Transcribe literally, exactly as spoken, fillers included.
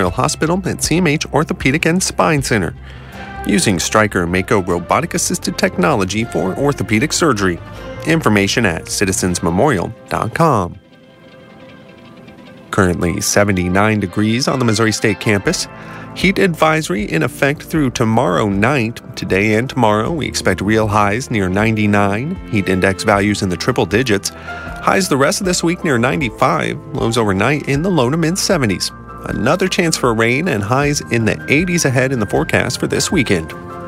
Memorial Hospital and C M H Orthopedic and Spine Center, using Stryker and Mako robotic-assisted technology for orthopedic surgery. Information at citizens memorial dot com. Currently seventy-nine degrees on the Missouri State campus. Heat advisory in effect through tomorrow night. Today and tomorrow, we expect real highs near ninety-nine, heat index values in the triple digits. Highs the rest of this week near ninety-five, lows overnight in the low to mid-seventies. Another chance for rain and highs in the eighties ahead in the forecast for this weekend.